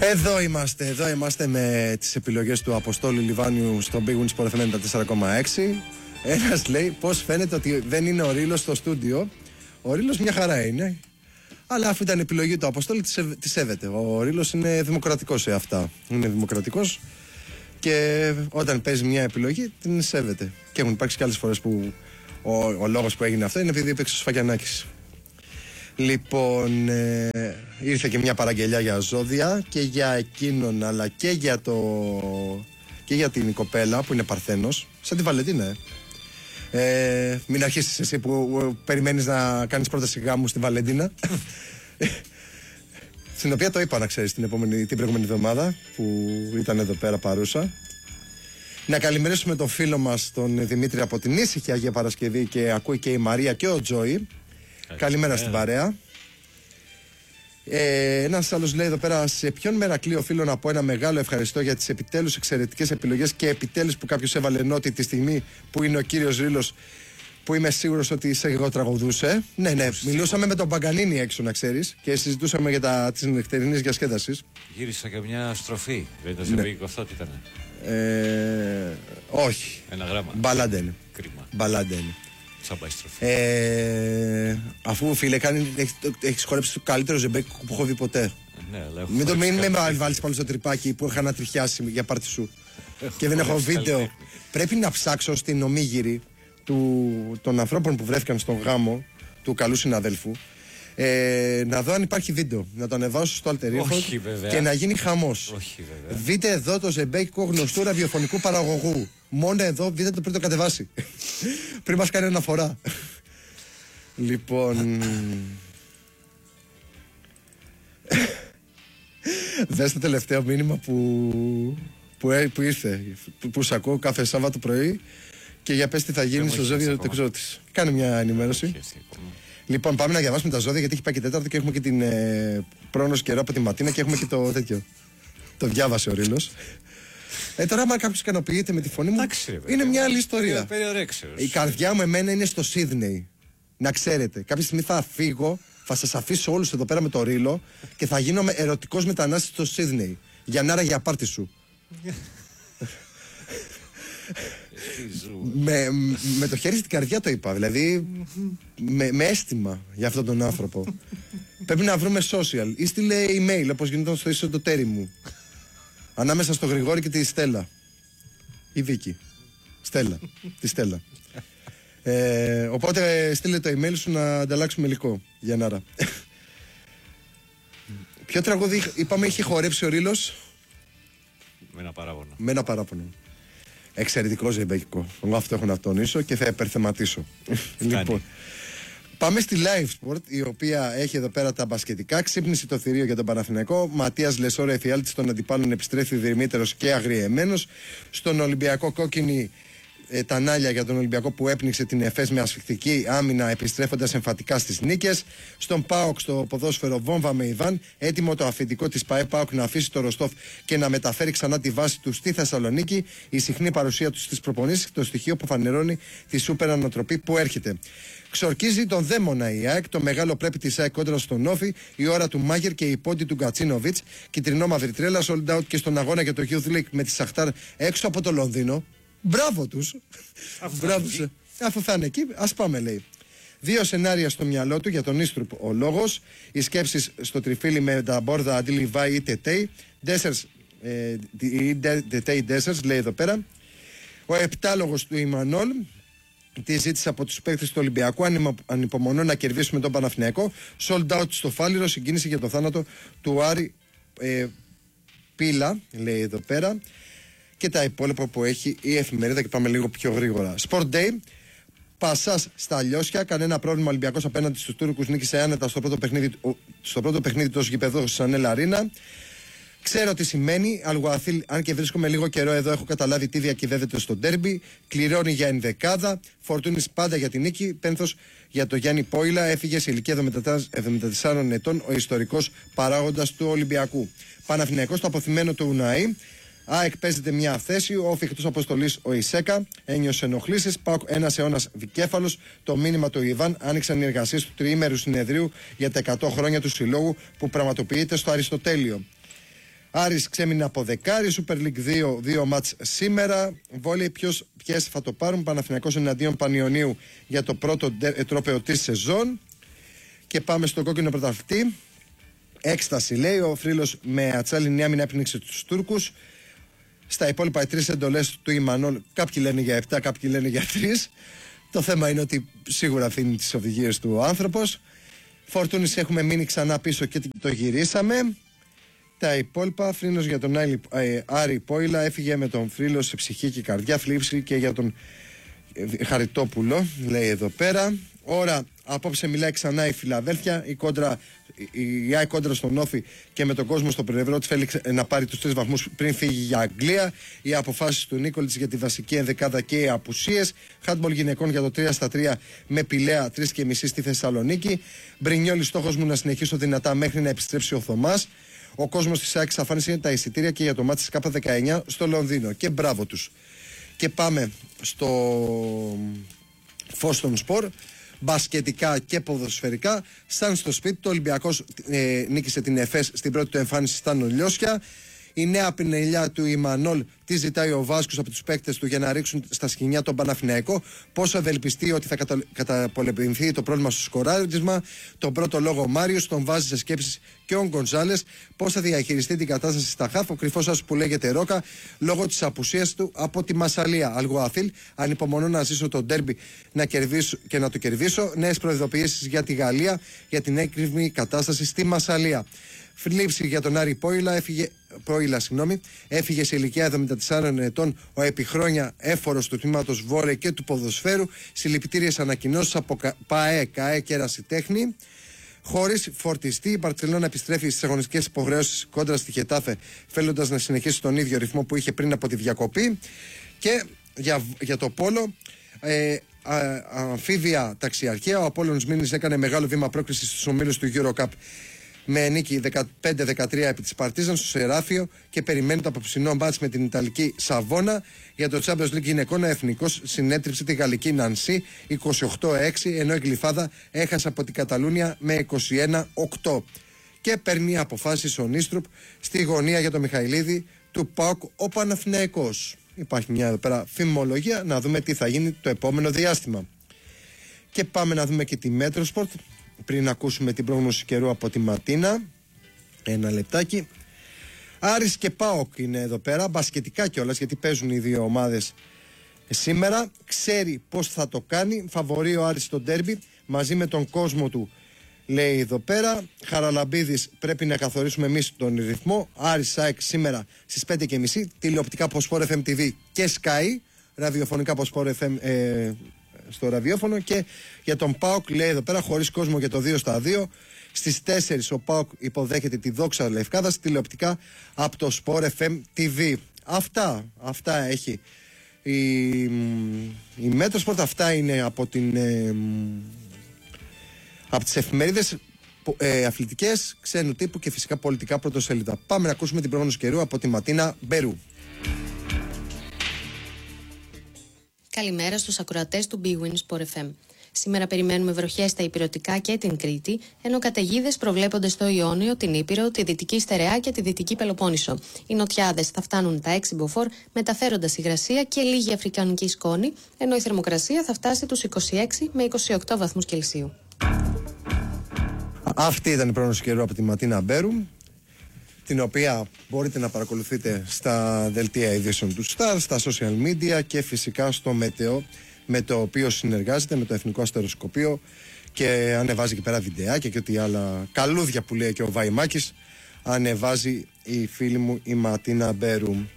Εδώ είμαστε με τις επιλογές του Αποστόλου Λιβάνιου στο Big Win Sport FM 94,6. Ένας λέει πως φαίνεται ότι δεν είναι ο Ρήλος στο στούντιο. Ο Ρήλος μια χαρά είναι, αλλά αφού ήταν επιλογή του Αποστόλου τη σέβεται. Ο Ρήλος είναι δημοκρατικός σε αυτά. Είναι δημοκρατικός και όταν παίζει μια επιλογή την σέβεται. Και έχουν υπάρξει και άλλες φορές που ο λόγος που έγινε αυτό είναι επειδή έπαιξε ο Σφαγιανάκης. Λοιπόν, ήρθε και μια παραγγελιά για ζώδια και για εκείνον, αλλά και για την κοπέλα που είναι Παρθένος, σαν τη Βαλεντίνα. Μην αρχίσεις εσύ που περιμένεις να κάνεις πρόταση γάμου στη Βαλεντίνα. Στην οποία το είπα, να ξέρεις, την προηγούμενη εβδομάδα που ήταν εδώ πέρα παρούσα. Να καλημερίσουμε τον φίλο μας τον Δημήτρη από την ήσυχη Αγία Παρασκευή, και ακούει και η Μαρία και ο Τζόι. Καλημέρα στην παρέα. Ένας άλλος λέει εδώ πέρα: σε ποιον μερακλή οφείλω να πω ένα μεγάλο ευχαριστώ για τις επιτέλους εξαιρετικές επιλογές και επιτέλους που κάποιος έβαλε νότι τη στιγμή που είναι ο κύριος Ρήλος, που είμαι σίγουρος ότι σε εγώ τραγουδούσε. Ναι, μιλούσαμε με τον Παγκανίνη έξω, να ξέρεις, και συζητούσαμε για τις νυχτερινές διασκέδασης. Γύρισα και μια στροφή. Δεν ήταν ζευγικό αυτό, τι ήταν? Όχι. Ένα γράμμα. Μπαλάντεν. Κρίμα. Μπαλάντεν. Αφού φίλε έχεις χορέψει το καλύτερο ζεμπέκικο που έχω δει ποτέ. Μην με βάλεις πάλι στο τρυπάκι που είχα να τριχιάσει για πάρτι σου και δεν έχω βίντεο. Πρέπει να ψάξω στην ομίγυρη των ανθρώπων που βρέθηκαν στον γάμο του καλού συναδέλφου, να δω αν υπάρχει βίντεο, να το ανεβάσω στο Alter Ego και να γίνει χαμός. Δείτε εδώ το ζεμπέκικο γνωστού ραδιοφωνικού παραγωγού. Μόνο εδώ, δείτε το πριν το κατεβάσει. Πριν μας κάνει αναφορά. Λοιπόν, δες το τελευταίο μήνυμα που ήρθε, που σ' ακούω κάθε Σάββατο πρωί, και για πες τι θα γίνει στο ζώδιο του τεξότης. Κάνε μια ενημέρωση. Λοιπόν, πάμε να διαβάσουμε τα ζώδια, γιατί έχει πάει και Τέταρτο και έχουμε και την πρόγνωση καιρό από τη Ματίνα και έχουμε και το τέτοιο. Το διάβασε ο Ρήλος. Τώρα, άμα κάποιος ικανοποιείται με τη φωνή μου, είναι μια άλλη ιστορία. Η καρδιά μου εμένα είναι στο Σίδνεϊ. Να ξέρετε, κάποια στιγμή θα φύγω, θα σας αφήσω όλους εδώ πέρα με το Ρήλο και θα γίνω ερωτικός μετανάστης στο Σίδνεϊ. Για πάρτι σου. με το χέρι στην καρδιά το είπα, δηλαδή με αίσθημα για αυτόν τον άνθρωπο. Πρέπει να βρούμε social ή στείλε email όπως γινόταν στο εσωτοτέρι μου, ανάμεσα στο Γρηγόρη και τη Στέλλα. Η Βίκη τη Στέλλα. Οπότε στείλε το email σου να ανταλλάξουμε υλικό. Γιαννάρα. Ποιο τραγούδι είπαμε είχε χορέψει ο Ρήλος? Με ένα παράπονο. Εξαιρετικό ζεμπέκικο. Εγώ αυτό έχω να τονίσω και θα υπερθεματίσω. Λοιπόν, πάμε στη Live Sport, η οποία έχει εδώ πέρα τα μπασκετικά. Ξύπνησε το θηρίο για τον Παναθηναϊκό. Ματίας Λεσόρα, εφιάλτης των αντιπάλων, επιστρέφει δρυμύτερος και αγριεμένος. Στον Ολυμπιακό, κόκκινη τα νάλια για τον Ολυμπιακό που έπνιξε την ΕΦΕΣ με ασφικτική άμυνα, επιστρέφοντας εμφατικά στις νίκες. Στον ΠΑΟΚ στο ποδόσφαιρο, βόμβα με Ιβάν, έτοιμο το αφεντικό της ΠΑΕ ΠΑΟΚ να αφήσει το Ροστόφ και να μεταφέρει ξανά τη βάση του στη Θεσσαλονίκη. Η συχνή παρουσία του στις προπονήσεις, το στοιχείο που φανερώνει τη σούπερ ανατροπή που έρχεται. Ξορκίζει τον δαίμονα η ΑΕΚ, το μεγάλο πρέπει της ΑΕΚ κόντρα στον Όφη, η ώρα του Μάγερ και η πόντη του Γκατσίνοβιτς. Κιτρινό μαύρη τρέλα, sold out και στον αγώνα για το Youth League με τη Σαχτάρ έξω από το Λονδίνο. Μπράβο τους. Αφού θα είναι εκεί, ας πάμε, λέει. 2 σενάρια στο μυαλό του για τον Ίστρουπ ο λόγος. Οι σκέψεις στο τριφύλι με τα μπόρδα αντί Λιβάη ή Τετέι. Τετέι Ντέσσερς, λέει εδώ πέρα. Ο επτάλογος του Ιμανόλ. Τη ζήτησε από τους παίκτες του Ολυμπιακού. Ανυπομονώ να κερδίσουμε τον Παναθηναϊκό. Sold out στο Φάληρο. Συγκίνηση για το θάνατο του Άρη Πίλα, λέει εδώ πέρα. Και τα υπόλοιπα που έχει η εφημερίδα, και πάμε λίγο πιο γρήγορα. Sport Day. Πασάς στα Λιώσια. Κανένα πρόβλημα. Ολυμπιακός απέναντι στους Τούρκους νίκησε άνετα στο πρώτο παιχνίδι του γηπεδού Σανέλα Αρίνα. Ξέρω τι σημαίνει. Αλγουαθήλ, αν και βρίσκομαι λίγο καιρό εδώ, έχω καταλάβει τι διακυβεύεται στο ντέρμπι. Κληρώνει για ενδεκάδα. Φορτούνης πάντα για την νίκη. Πένθος για το Γιάννη Πόιλα. Έφυγε σε ηλικία 74 ετών ο ιστορικός παράγοντας του Ολυμπιακού. Παναθηναϊκός στο αποθυμένο του Ουναή. ΑΕΚ παίζεται μια θέση. Όφη εκτός αποστολής ο Ισέκα. Ένιωσε ενοχλήσεις. ΠΑΟΚ ένας αιώνας δικέφαλος. Το μήνυμα του Ιβάν. Άνοιξαν οι εργασίες του τριήμερου συνεδρίου για τα 100 χρόνια του συλλόγου που πραγματοποιείται στο Αριστοτέλειο. Άρης ξέμεινε από δεκάρι. Super League 2 μάτς σήμερα. Βόλεϊ, ποιες θα το πάρουν? Παναθηναϊκός εναντίον Πανιωνίου για το πρώτο τρόπαιο της σεζόν. Και πάμε στον κόκκινο πρωταθλητή. Έκσταση, λέει. Ο Φρύλος με ατσάλινη άμυνα έπνιξε τους Τούρκους. Στα υπόλοιπα, οι 3 εντολές του Ιμανόλ, κάποιοι λένε για 7, κάποιοι λένε για 3. Το θέμα είναι ότι σίγουρα αφήνει τις οδηγίες του ο άνθρωπος. Φορτούνης έχουμε μείνει ξανά πίσω και το γυρίσαμε. Τα υπόλοιπα, Φρύλος για τον Άρη Πόιλα, έφυγε με τον Φρύλο σε ψυχή και καρδιά, φλήψη και για τον Χαριτόπουλο, λέει εδώ πέρα. Ώρα, απόψε μιλάει ξανά η Φιλαδέλφια, η ΑΕΚ κόντρα στον Όφη και με τον κόσμο στο πλευρό της θέλει να πάρει τους 3 βαθμούς πριν φύγει για Αγγλία. Οι αποφάσεις του Νίκολιτς για τη βασική ενδεκάδα και οι απουσίες. Χάντμπολ γυναικών για το 3-3 με Πηλαία 3,5 στη Θεσσαλονίκη. Μπρινιόλη, στόχος μου να συνεχίσω δυνατά μέχρι να επιστρέψει ο Θωμάς. Ο κόσμος της ΑΕΚ εξαφάνισε τα εισιτήρια και για το μάτι της K19 στο Λονδίνο. Και μπράβο τους. Και πάμε στο φως των σπορ. Μπασκετικά και ποδοσφαιρικά. Σαν στο σπίτι του, ο Ολυμπιακός νίκησε την ΕΦΕΣ στην πρώτη του εμφάνιση στα Νολιώσια. Η νέα πινελιά του Ιμανόλ τη ζητάει ο Βάσκος από τους παίκτες του για να ρίξουν στα σκοινιά τον Παναθηναϊκό. Πόσο ευελπιστεί ότι θα καταπολεμηθεί το πρόβλημα στο σκοράρισμα. Τον πρώτο λόγο ο Μάριος, τον βάζει σε σκέψεις και ο Γκονζάλες. Πώς θα διαχειριστεί την κατάσταση στα χαφ. Ο κρυφός άσου που λέγεται Ρόκα λόγω της απουσίας του από τη Μασσαλία. Αλγοαθήλ, ανυπομονώ να ζήσω το ντέρμπι και να το κερδίσω. Νέες προειδοποιήσεις για τη Γαλλία για την έκρημη κατάσταση στη Μασσαλία. Φλήψη για τον Άρη Πόιλα, έφυγε σε ηλικία 74 ετών ο επιχρόνια έφορος του τμήματος βόλεϊ και του ποδοσφαίρου. Συλληπιτήριες ανακοινώσεις από ΠΑΕ, ΚΑΕ και Ερασιτέχνη. Χωρίς φορτιστή, η Μπαρτσελόνα επιστρέφει στις αγωνιστικές υποχρεώσεις κόντρα στη Χετάφε, θέλοντας να συνεχίσει τον ίδιο ρυθμό που είχε πριν από τη διακοπή. Και για το πόλο, αμφίβια ταξιαρχία, ο Απόλλωνας Μήνης έκανε μεγάλο βήμα πρόκρισης στους ομίλους του EuroCup με νίκη 15-13 επί της Παρτίζαν στο Σεράφιο και περιμένει το απόψινό μπάτς με την Ιταλική Σαβόνα. Για το Champions League γυναικών, ο Εθνικός συνέτριψε τη Γαλλική Νανσί 28-6, ενώ η Γλυφάδα έχασε από την Καταλούνια με 21-8. Και παίρνει αποφάσεις ο Νίστρουπ στη γωνία για το Μιχαηλίδη του ΠΑΟΚ ο Παναθηναϊκός. Υπάρχει μια εδώ πέρα φημολογία, να δούμε τι θα γίνει το επόμενο διάστημα. Και πάμε να δούμε και τη Μέτροσπορτ πριν ακούσουμε την πρόγνωση καιρού από τη Ματίνα. Ένα λεπτάκι. Άρης και ΠΑΟΚ είναι εδώ πέρα, μπασκετικά κιόλας, γιατί παίζουν οι δύο ομάδες σήμερα. Ξέρει πώς θα το κάνει. Φαβορεί ο Άρης στο ντέρμπι μαζί με τον κόσμο του, λέει εδώ πέρα. Χαραλαμπίδης, πρέπει να καθορίσουμε εμείς τον ρυθμό. Άρης ΣΑΕΚ σήμερα στις 5:30. Τηλεοπτικά από Sport FM TV και Sky. Ραδιοφωνικά από Sport FM στο ραδιόφωνο. Και για τον ΠΑΟΚ, λέει εδώ πέρα, χωρίς κόσμο για το 2-2. Στις 4 ο ΠΑΟΚ υποδέχεται τη Δόξα Λευκάδας τηλεοπτικά από το Sport FM TV. Αυτά έχει η Μέτροσπορτ. Αυτά είναι από τις εφημερίδες αθλητικές, ξένου τύπου και φυσικά πολιτικά πρωτοσέλιδα. Πάμε να ακούσουμε την πρόγνωση καιρού από τη Ματίνα Μπερού. Καλημέρα στους ακροατές του Big Win Sport FM. Σήμερα περιμένουμε βροχές στα ηπειρωτικά και την Κρήτη, ενώ καταιγίδες προβλέπονται στο Ιόνιο, την Ήπειρο, τη Δυτική Στερεά και τη Δυτική Πελοπόννησο. Οι νοτιάδες θα φτάνουν τα 6 μποφόρ, μεταφέροντας υγρασία και λίγη αφρικανική σκόνη, ενώ η θερμοκρασία θα φτάσει τους 26 με 28 βαθμούς Κελσίου. Αυτή ήταν η πρόγνωση καιρού από τη Ματίνα Μπέρου, την οποία μπορείτε να παρακολουθείτε στα δελτία ειδήσεων του Star, στα social media και φυσικά στο Μετεό, με το οποίο συνεργάζεται με το Εθνικό Αστεροσκοπείο και ανεβάζει εκεί πέρα βιντεάκια και ό,τι άλλα καλούδια που λέει και ο Βαϊμάκης, ανεβάζει η φίλη μου η Ματίνα Μπέρου.